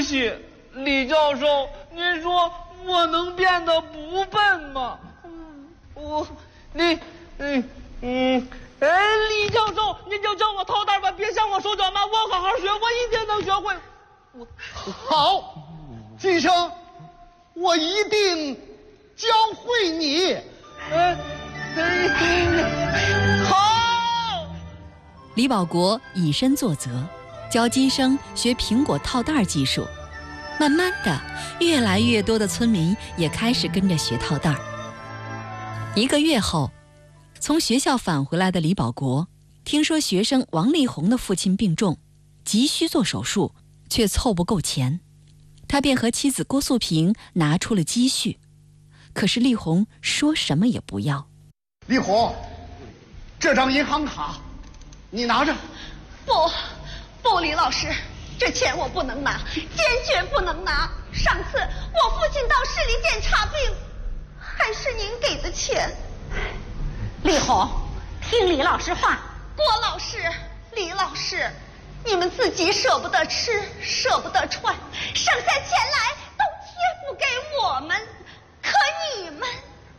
西，李教授，您说我能变得不笨吗？李教授，您就教我套袋吧，别向我手脚慢，我好好学，我一定能学会。 好，今生我一定教会你。 好。 李保国以身作则，教金生学苹果套袋技术。慢慢的，越来越多的村民也开始跟着学套袋。1个月后，从学校返回来的李保国听说学生王力宏的父亲病重，急需做手术，却凑不够钱，他便和妻子郭素萍拿出了积蓄。可是力宏说什么也不要。 力宏，这张银行卡你拿着。 不，李老师，这钱我不能拿，坚决不能拿。上次我父亲到市里检查病，还是您给的钱。 力宏，听李老师话。 郭老师，李老师，你们自己舍不得吃，舍不得穿，省下钱来都贴补给我们，可你们……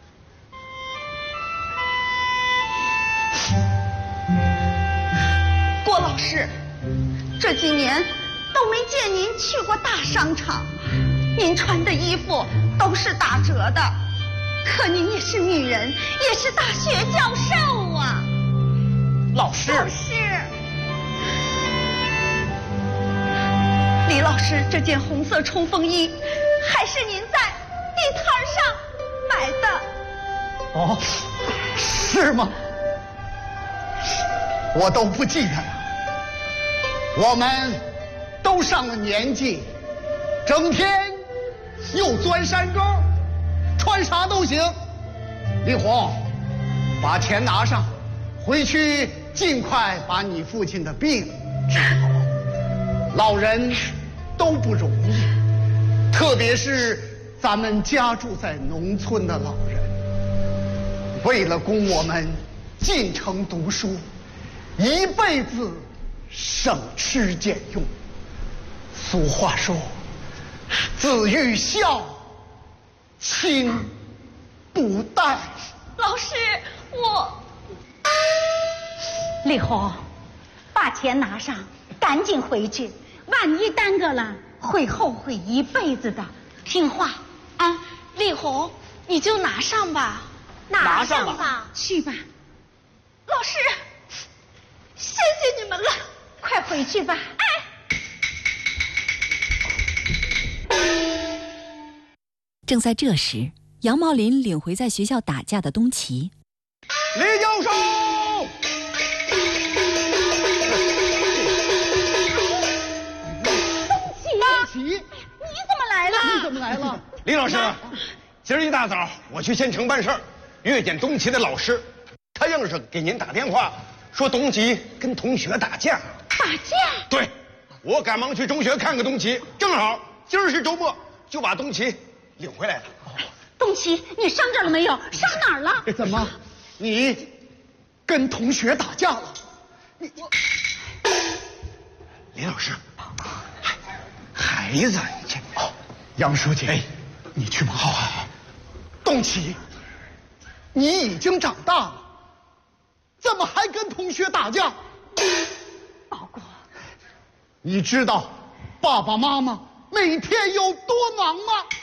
郭老师，这几年都没见您去过大商场，您穿的衣服都是打折的，可您也是女人，也是大学教授啊。 老师， 李老师，这件红色冲锋衣还是您在地摊上买的。 哦，是吗？我都不记得了。我们都上了年纪，整天又钻山沟，穿啥都行。力宏，把钱拿上，回去尽快把你父亲的病治好。老人都不容易，特别是咱们家住在农村的老人，为了供我们进城读书，一辈子省吃俭用。俗话说，子欲孝，亲不待。 老师， 力宏，把钱拿上，赶紧回去，万一耽搁了，会后悔一辈子的。 听话啊，力宏，你就拿上吧， 拿上吧， 去吧。 老师，谢谢你们了， 快回去吧。 正在这时，杨茂林领回在学校打架的东奇。 李教授， 东奇，你怎么来了？ 你怎么来了？ 李老师，今儿一大早我去县城办事儿，遇见东奇的老师，他硬是给您打电话，说东奇跟同学打架。 打架？ 对，我赶忙去中学看看东奇，正好今儿是周末，就把东奇领回来了。 东奇，你伤着了没有？伤哪儿了？ 怎么，你跟同学打架了？ 李老师，孩子，这杨书记，你去吧。好。东奇，你已经长大了，怎么还跟同学打架？ 保国， 你知道爸爸妈妈每天有多忙吗？